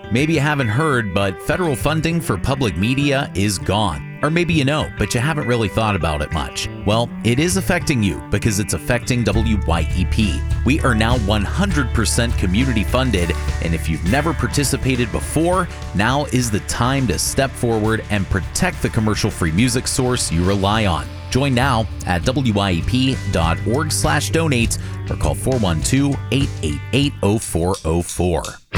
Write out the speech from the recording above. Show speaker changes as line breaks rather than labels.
Maybe you haven't heard, but federal funding for public media is gone. Or maybe you know, but you haven't really thought about it much. Well, it is affecting you because it's affecting WYEP. We are now 100% community funded, and if you've never participated before, now is the time to step forward and protect the commercial-free music source you rely on. Join now at wyep.org/donate or call 412-888-0404.